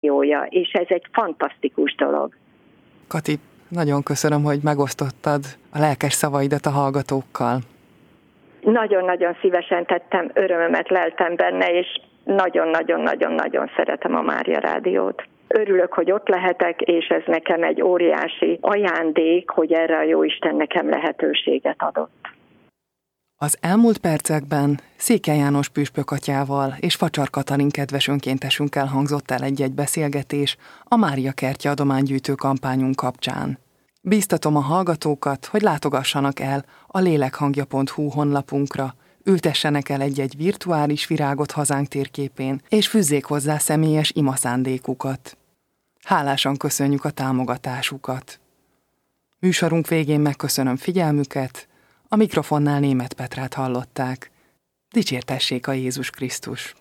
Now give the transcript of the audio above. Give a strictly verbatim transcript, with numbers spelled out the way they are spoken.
rádiója, és ez egy fantasztikus dolog. Kati, nagyon köszönöm, hogy megosztottad a lelkes szavaidat a hallgatókkal. Nagyon-nagyon szívesen tettem, örömömet leltem benne, és nagyon-nagyon-nagyon-nagyon szeretem a Mária Rádiót. Örülök, hogy ott lehetek, és ez nekem egy óriási ajándék, hogy erre a Jóisten nekem lehetőséget adott. Az elmúlt percekben Székely János püspök atyával és Facsar Katalin kedves önkéntesünkkel hangzott el egy-egy beszélgetés a Mária Kertje adománygyűjtő kampányunk kapcsán. Bíztatom a hallgatókat, hogy látogassanak el a lélekhangja pont hu honlapunkra, ültessenek el egy-egy virtuális virágot hazánk térképén, és fűzzék hozzá személyes imaszándékukat. Hálásan köszönjük a támogatásukat. Műsorunk végén megköszönöm figyelmüket, a mikrofonnál Németh Petrát hallották. Dicsértessék a Jézus Krisztus!